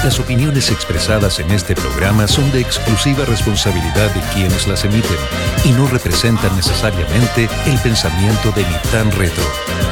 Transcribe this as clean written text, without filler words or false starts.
Las opiniones expresadas en este programa son de exclusiva responsabilidad de quienes las emiten y no representan necesariamente el pensamiento de Ni Tan Retro.